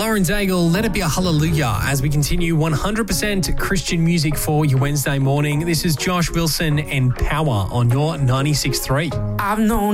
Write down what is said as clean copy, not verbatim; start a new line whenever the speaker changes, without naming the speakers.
Lauren Daigle, Let It Be a Hallelujah, as we continue 100% Christian music for your Wednesday morning. This is Josh Wilson and Power on your 96.3.
I've known